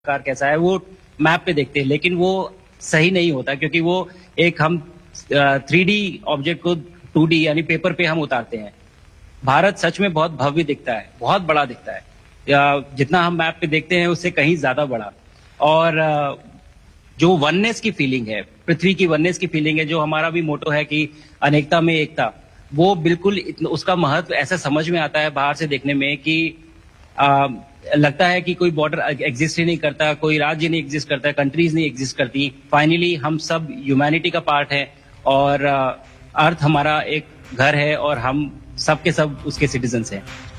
आकार कैसा है वो मैप पे देखते हैं, लेकिन वो सही नहीं होता क्योंकि वो एक हम 3D ऑब्जेक्ट को 2D यानी पेपर पे हम उतारते हैं। भारत सच में बहुत भव्य दिखता है, बहुत बड़ा दिखता है, जितना हम मैप पे देखते हैं उससे कहीं ज्यादा बड़ा। और जो वननेस की फीलिंग है, पृथ्वी की वननेस की फीलिंग है, जो हमारा भी मोटो है कि अनेकता में एकता, वो बिल्कुल उसका महत्व ऐसा समझ में आता है बाहर से देखने में कि लगता है कि कोई बॉर्डर एग्जिस्ट ही नहीं करता, कोई राज्य नहीं एग्जिस्ट करता, कंट्रीज नहीं एग्जिस्ट करती। फाइनली हम सब ह्यूमैनिटी का पार्ट है और अर्थ हमारा एक घर है और हम सब के सब उसके सिटीजन्स हैं।